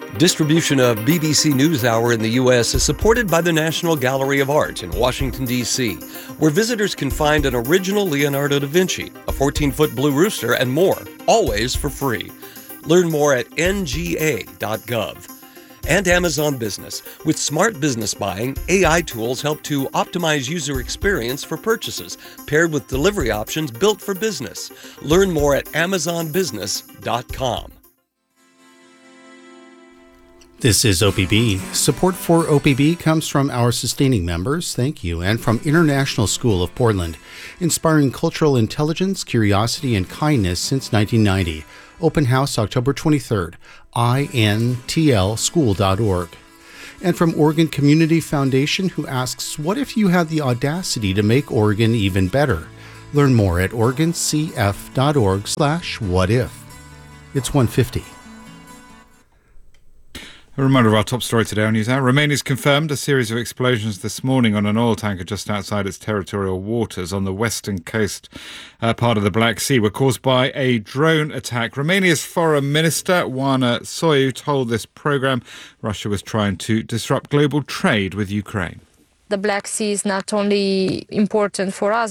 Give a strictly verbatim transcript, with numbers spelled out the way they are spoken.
Distribution of B B C NewsHour in the U S is supported by the National Gallery of Art in Washington, D C, where visitors can find an original Leonardo da Vinci, a fourteen-foot blue rooster, and more, always for free. Learn more at N G A dot gov. And Amazon Business. With smart business buying, A I tools help to optimize user experience for purchases, paired with delivery options built for business. Learn more at Amazon Business dot com. This is O P B. Support for O P B comes from our sustaining members, thank you, and from International School of Portland, inspiring cultural intelligence, curiosity, and kindness since nineteen ninety. Open house October twenty-third, I N T L school dot org. And from Oregon Community Foundation, who asks, what if you had the audacity to make Oregon even better? Learn more at oregon c f dot org slash what if. It's one fifty. A reminder of our top story today on NewsHour. Romania's confirmed a series of explosions this morning on an oil tanker just outside its territorial waters on the western coast uh, part of the Black Sea were caused by a drone attack. Romania's Foreign Minister, Oana Soiu, told this programme Russia was trying to disrupt global trade with Ukraine. The Black Sea is not only important for us,